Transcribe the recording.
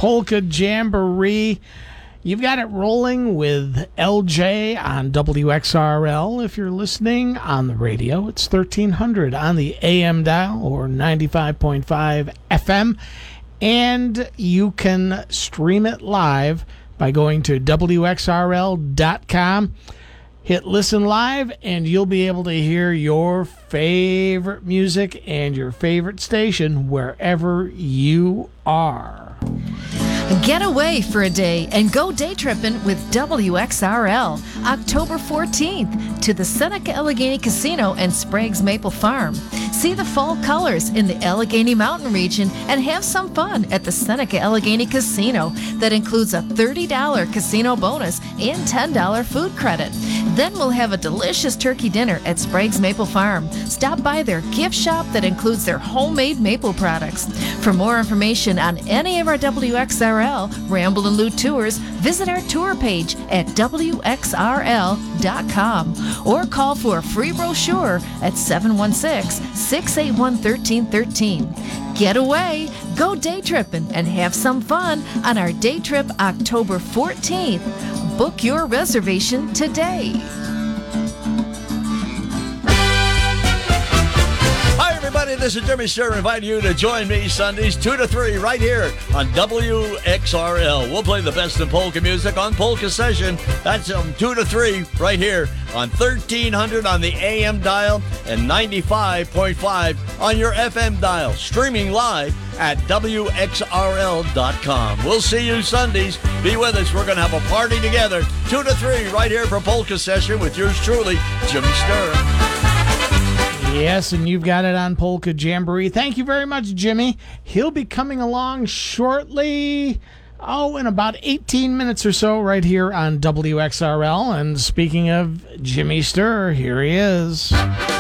Polka Jamboree. You've got it rolling with LJ on WXRL. If you're listening on the radio, it's 1300 on the AM dial or 95.5 FM. And you can stream it live by going to WXRL.com. Hit listen live, and you'll be able to hear your favorite music and your favorite station wherever you are. Get away for a day and go day tripping with WXRL. October 14th to the Seneca Allegheny Casino and Sprague's Maple Farm. See the fall colors in the Allegheny Mountain region and have some fun at the Seneca Allegheny Casino. That includes a $30 casino bonus and $10 food credit. Then we'll have a delicious turkey dinner at Sprague's Maple Farm. Stop by their gift shop that includes their homemade maple products. For more information on any of our WXRL Ramble and Loot tours, visit our tour page at WXRL.com or call for a free brochure at 716-681-1313. Get away, go day tripping, and have some fun on our day trip October 14th. Book your reservation today. Hi, everybody. This is Jimmy Sturr inviting you to join me Sundays 2 to 3 right here on WXRL. We'll play the best in polka music on Polka Session. That's 2 to 3 right here on 1300 on the AM dial and 95.5 on your FM dial. Streaming live at WXRL.com. We'll see you Sundays. Be with us. We're going to have a party together. 2 to 3 right here for Polka Session with yours truly, Jimmy Sturr. Yes, and you've got it on Polka Jamboree. Thank you very much, Jimmy. He'll be coming along shortly, in about 18 minutes or so, right here on WXRL. And speaking of Jimmy Sturr, here he is.